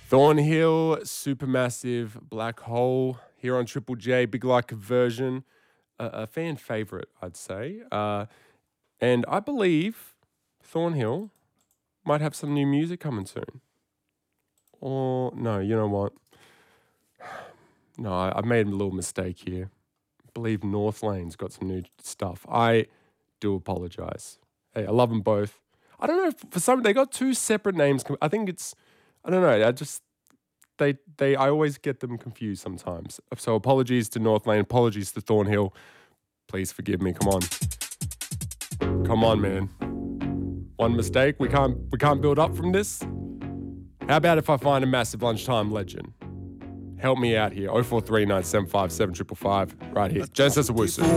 Thornhill, Supermassive, Black Hole here on Triple J, Big Like Conversion, a fan favorite, I'd say. And I believe Thornhill might have some new music coming soon. Or, no, you know what? No, I made a little mistake here. I believe North Lane's got some new stuff. I do apologize. Hey, I love them both. I don't know, for some, they got two separate names. I think it's, I don't know, I always get them confused sometimes. So apologies to North Lane, apologies to Thornhill. Please forgive me, come on. Come on, man. One mistake, we can't build up from this. How about if I find a massive lunchtime legend? Help me out here. 0439 757 555 right here. Genesis Owusu.